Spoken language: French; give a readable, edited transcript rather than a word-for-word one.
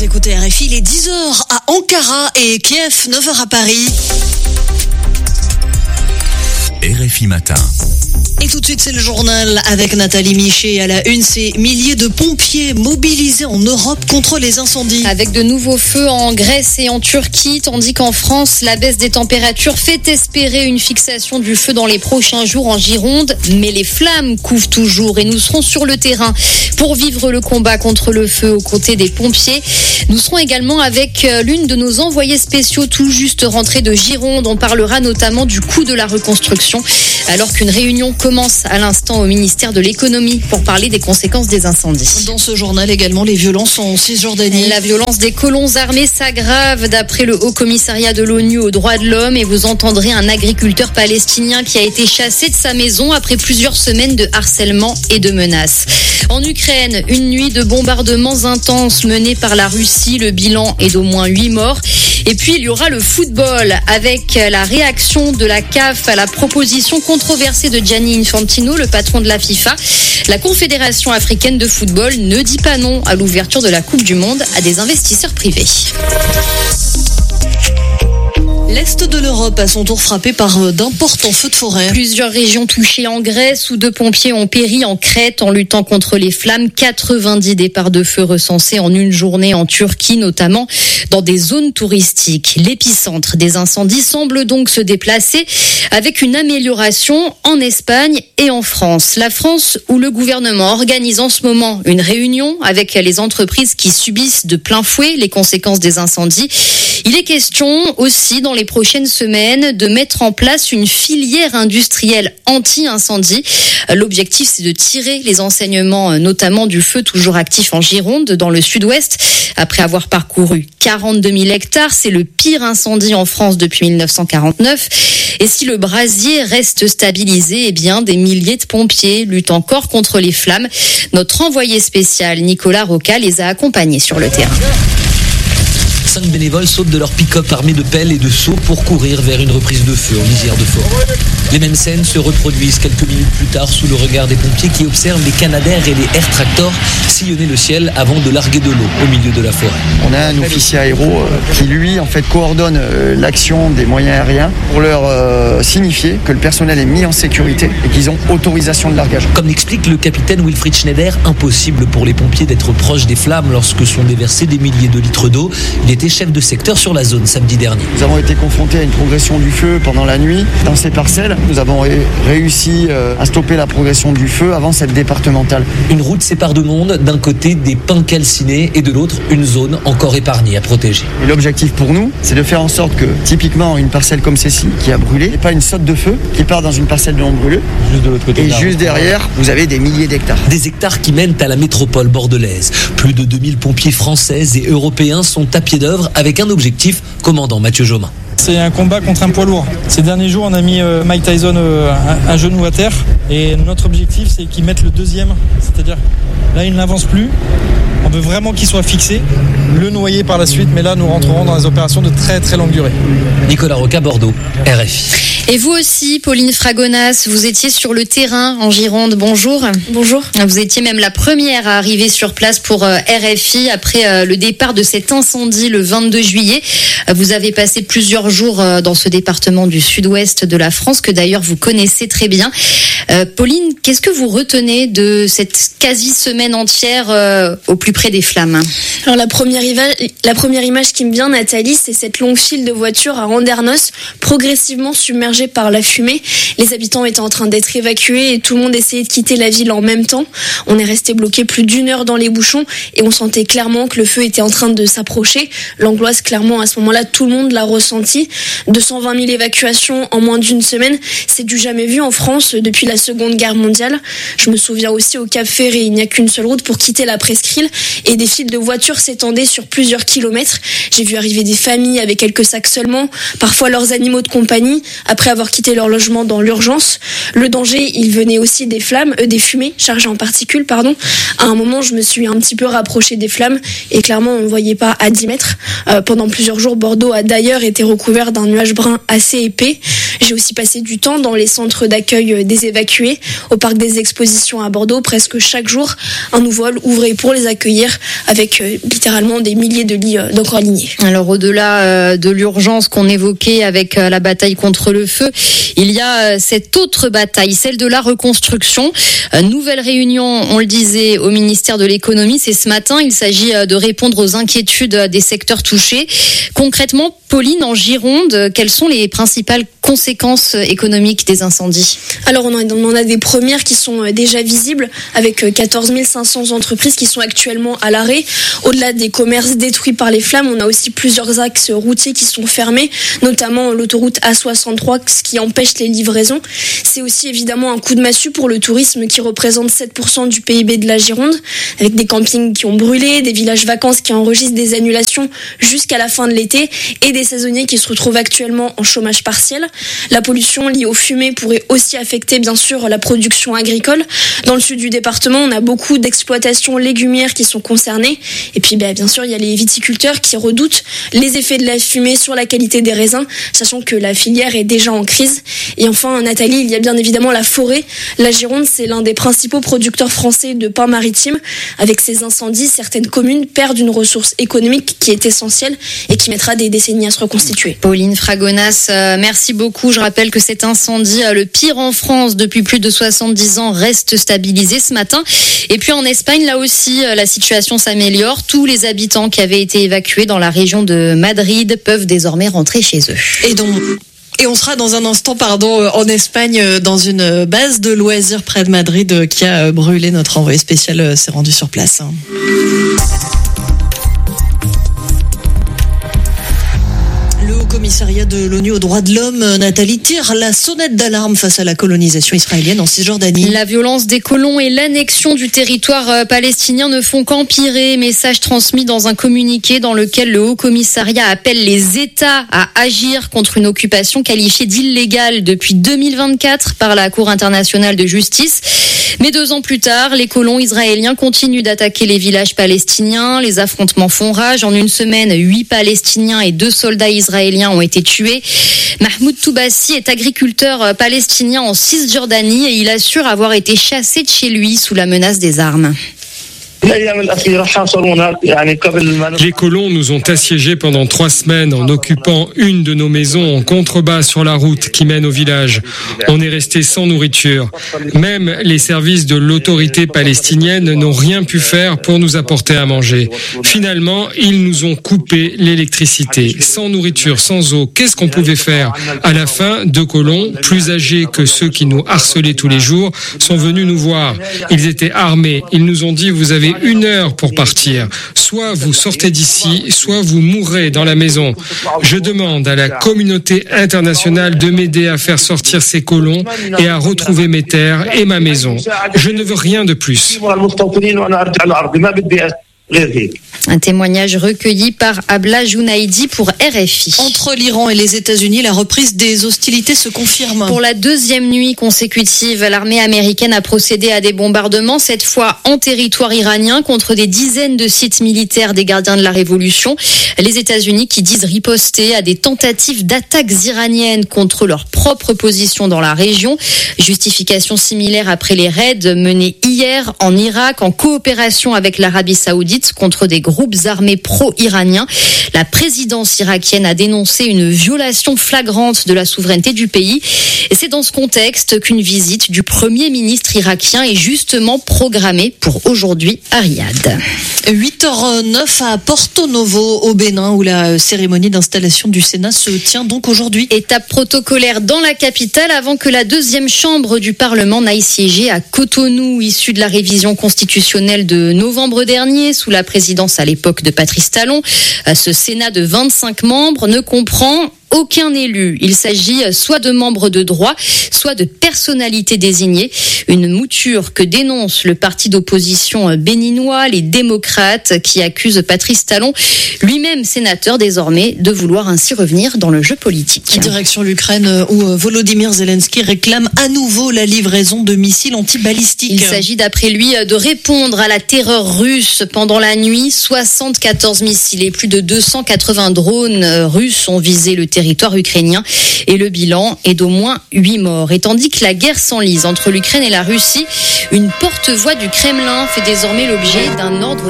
Vous écoutez RFI, il est 10h à Ankara et Kiev, 9h à Paris. RFI Matin. Et tout de suite, c'est le journal avec Nathalie Michet. À la une, ces milliers de pompiers mobilisés en Europe contre les incendies. Avec de nouveaux feux en Grèce et en Turquie, tandis qu'en France, la baisse des températures fait espérer une fixation du feu dans les prochains jours en Gironde. Mais les flammes couvent toujours et nous serons sur le terrain pour vivre le combat contre le feu aux côtés des pompiers. Nous serons également avec l'une de nos envoyés spéciaux tout juste rentrés de Gironde. On parlera notamment du coût de la reconstruction, alors qu'une réunion commence à l'instant au ministère de l'économie pour parler des conséquences des incendies. Dans ce journal également, les violences en Cisjordanie. La violence des colons armés s'aggrave d'après le Haut Commissariat de l'ONU aux droits de l'homme et vous entendrez un agriculteur palestinien qui a été chassé de sa maison après plusieurs semaines de harcèlement et de menaces. En Ukraine, une nuit de bombardements intenses menés par la Russie. Le bilan est d'au moins 8 morts. Et puis, il y aura le football avec la réaction de la CAF à la proposition controversée de Gianni Infantino, le patron de la FIFA. La Confédération africaine de football ne dit pas non à l'ouverture de la Coupe du Monde à des investisseurs privés. L'Est de l'Europe a son tour frappé par d'importants feux de forêt. Plusieurs régions touchées en Grèce où 2 pompiers ont péri en Crète en luttant contre les flammes. 90 départs de feu recensés en une journée en Turquie, notamment dans des zones touristiques. L'épicentre des incendies semble donc se déplacer avec une amélioration en Espagne et en France. La France où le gouvernement organise en ce moment une réunion avec les entreprises qui subissent de plein fouet les conséquences des incendies. Il est question aussi dans les prochaines semaines de mettre en place une filière industrielle anti-incendie. L'objectif, c'est de tirer les enseignements, notamment du feu toujours actif en Gironde, dans le sud-ouest. Après avoir parcouru 42 000 hectares, c'est le pire incendie en France depuis 1949. Et si le brasier reste stabilisé, eh bien, des milliers de pompiers luttent encore contre les flammes. Notre envoyé spécial, Nicolas Roca, les a accompagnés sur le terrain. 5 bénévoles sautent de leur pick-up armés de pelles et de seaux pour courir vers une reprise de feu en lisière de forêt. Les mêmes scènes se reproduisent quelques minutes plus tard sous le regard des pompiers qui observent les Canadair et les Air Tractor sillonner le ciel avant de larguer de l'eau au milieu de la forêt. On a un officier aéro qui lui en fait coordonne l'action des moyens aériens pour leur signifier que le personnel est mis en sécurité et qu'ils ont autorisation de largage. Comme l'explique le capitaine Wilfried Schneider, impossible pour les pompiers d'être proches des flammes lorsque sont déversés des milliers de litres d'eau. Il était chef de secteur sur la zone samedi dernier. Nous avons été confrontés à une progression du feu pendant la nuit dans ces parcelles. Nous avons réussi à stopper la progression du feu avant cette départementale. Une route sépare deux mondes, d'un côté des pins calcinés et de l'autre une zone encore épargnée à protéger. Et l'objectif pour nous, c'est de faire en sorte que typiquement une parcelle comme celle-ci qui a brûlé, et pas une saute de feu qui part dans une parcelle non brûlée. Juste de l'autre côté. Et juste derrière, vous avez des milliers d'hectares. Des hectares qui mènent à la métropole bordelaise. Plus de 2000 pompiers français et européens sont à pied d'œuvre avec un objectif, commandant Mathieu Jomain. C'est un combat contre un poids lourd. Ces derniers jours, on a mis Mike Tyson un genou à terre. Et notre objectif, c'est qu'il mette le deuxième. C'est-à-dire, là, il n'avance plus. On veut vraiment qu'il soit fixé, le noyer par la suite. Mais là, nous rentrerons dans des opérations de très très longue durée. Nicolas Roca, Bordeaux, RFI. Et vous aussi, Pauline Fragonas, vous étiez sur le terrain en Gironde. Bonjour. Bonjour. Vous étiez même la première à arriver sur place pour RFI après le départ de cet incendie le 22 juillet. Vous avez passé plusieurs jours dans ce département du sud-ouest de la France que d'ailleurs vous connaissez très bien. Pauline, qu'est-ce que vous retenez de cette quasi-semaine entière au plus près des flammes ? Alors la première image qui me vient, Nathalie, c'est cette longue file de voitures à Andernos, progressivement submergée par la fumée. Les habitants étaient en train d'être évacués et tout le monde essayait de quitter la ville en même temps. On est resté bloqué plus d'1 heure dans les bouchons et on sentait clairement que le feu était en train de s'approcher. L'angoisse, clairement, à ce moment-là, tout le monde l'a ressenti. 220 000 évacuations en moins d'1 semaine, c'est du jamais vu en France depuis la Seconde Guerre mondiale. Je me souviens aussi au Cap Ferré, il n'y a qu'une seule route pour quitter la presqu'île et des files de voitures s'étendaient sur plusieurs kilomètres. J'ai vu arriver des familles avec quelques sacs seulement, parfois leurs animaux de compagnie, après avoir quitté leur logement dans l'urgence. Le danger, il venait aussi des flammes, des fumées chargées en particules, pardon. À un moment, je me suis un petit peu rapprochée des flammes et clairement, on ne voyait pas à 10 mètres. Pendant plusieurs jours, Bordeaux a d'ailleurs été recouvert d'un nuage brun assez épais. J'ai aussi passé du temps dans les centres d'accueil des évacués, au parc des expositions à Bordeaux. Presque chaque jour, un nouveau hall ouvrait pour les accueillir avec littéralement des milliers de lits d'encore alignés. Alors au-delà de l'urgence qu'on évoquait avec la bataille contre le feu, il y a cette autre bataille, celle de la reconstruction. Nouvelle réunion, on le disait, au ministère de l'économie, c'est ce matin. Il s'agit de répondre aux inquiétudes des secteurs touchés. Concrètement, Pauline, en Gironde, quelles sont les principales conséquences économiques des incendies ? Alors on en a des premières qui sont déjà visibles, avec 14 500 entreprises qui sont actuellement à l'arrêt. Au-delà des commerces détruits par les flammes, on a aussi plusieurs axes routiers qui sont fermés, notamment l'autoroute A63, ce qui empêche les livraisons. C'est aussi évidemment un coup de massue pour le tourisme qui représente 7% du PIB de la Gironde, avec des campings qui ont brûlé, des villages vacances qui enregistrent des annulations jusqu'à la fin de l'été et des saisonniers qui se retrouvent actuellement en chômage partiel. La pollution liée aux fumées pourrait aussi affecter bien sûr la production agricole. Dans le sud du département, on a beaucoup d'exploitations légumières qui sont concernées. Et puis bien sûr, il y a les viticulteurs qui redoutent les effets de la fumée sur la qualité des raisins, sachant que la filière est déjà en crise. Et enfin, Nathalie, il y a bien évidemment la forêt. La Gironde, c'est l'un des principaux producteurs français de pain maritime. Avec ces incendies, certaines communes perdent une ressource économique qui est essentielle et qui mettra des décennies à se reconstituer. Pauline Fragonas, merci beaucoup. Je rappelle que cet incendie, le pire en France depuis plus de 70 ans, reste stabilisé ce matin. Et puis en Espagne, là aussi, la situation s'améliore. Tous les habitants qui avaient été évacués dans la région de Madrid peuvent désormais rentrer chez eux. Et on sera dans un instant, en Espagne, dans une base de loisirs près de Madrid qui a brûlé. Notre envoyé spécial s'est rendu sur place. Le Haut-Commissariat de l'ONU aux droits de l'homme, Nathalie, tire la sonnette d'alarme face à la colonisation israélienne en Cisjordanie. La violence des colons et l'annexion du territoire palestinien ne font qu'empirer. Message transmis dans un communiqué dans lequel le Haut-Commissariat appelle les États à agir contre une occupation qualifiée d'illégale depuis 2024 par la Cour internationale de justice. Mais 2 ans plus tard, les colons israéliens continuent d'attaquer les villages palestiniens. Les affrontements font rage. En une semaine, 8 Palestiniens et 2 soldats israéliens ont été tués. Mahmoud Toubassi est agriculteur palestinien en Cisjordanie et il assure avoir été chassé de chez lui sous la menace des armes. Les colons nous ont assiégés pendant 3 semaines en occupant une de nos maisons en contrebas sur la route qui mène au village. On est resté sans nourriture. Même les services de l'autorité palestinienne n'ont rien pu faire pour nous apporter à manger. Finalement, ils nous ont coupé l'électricité. Sans nourriture, sans eau, qu'est-ce qu'on pouvait faire ? À la fin, 2 colons, plus âgés que ceux qui nous harcelaient tous les jours, sont venus nous voir. Ils étaient armés. Ils nous ont dit « Vous avez 1 heure pour partir. Soit vous sortez d'ici, soit vous mourrez dans la maison. Je demande à la communauté internationale de m'aider à faire sortir ces colons et à retrouver mes terres et ma maison. Je ne veux rien de plus. » Un témoignage recueilli par Abla Jounaidi pour RFI. Entre l'Iran et les États-Unis, la reprise des hostilités se confirme. Pour la 2e nuit consécutive, l'armée américaine a procédé à des bombardements, cette fois en territoire iranien, contre des dizaines de sites militaires des gardiens de la Révolution. Les États-Unis qui disent riposter à des tentatives d'attaques iraniennes contre leur propre position dans la région. Justification similaire après les raids menés hier en Irak en coopération avec l'Arabie Saoudite contre des groupes armés pro-iraniens. La présidence irakienne a dénoncé une violation flagrante de la souveraineté du pays. Et c'est dans ce contexte qu'une visite du Premier ministre irakien est justement programmée pour aujourd'hui à Riyad. 8h09 à Porto Novo au Bénin où la cérémonie d'installation du Sénat se tient donc aujourd'hui. Étape protocolaire dans la capitale avant que la 2e chambre du Parlement n'aille siéger à Cotonou, issue de la révision constitutionnelle de novembre dernier sous la présidence à l'époque de Patrice Talon. Ce Sénat de 25 membres ne comprend aucun élu. Il s'agit soit de membres de droit, soit de personnalités désignées. Une mouture que dénonce le parti d'opposition béninois, les démocrates, qui accuse Patrice Talon, lui-même sénateur désormais, de vouloir ainsi revenir dans le jeu politique. Direction l'Ukraine où Volodymyr Zelensky réclame à nouveau la livraison de missiles antibalistiques. Il s'agit d'après lui de répondre à la terreur russe. Pendant la nuit, 74 missiles et plus de 280 drones russes ont visé le territoire territoire ukrainien et le bilan est d'au moins 8 morts. Et tandis que la guerre s'enlise entre l'Ukraine et la Russie, une porte-voix du Kremlin fait désormais l'objet d'un ordre